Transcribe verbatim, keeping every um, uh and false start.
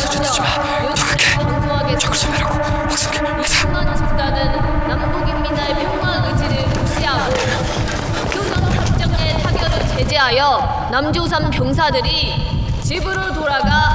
수주지 마. 방송하게 적을소매라고 확성해. 이승만 집단은 남북인민의 평화 의지를 무시하고 교전 작전의 타결을 제재하여 남조선 병사들이 집으로 돌아가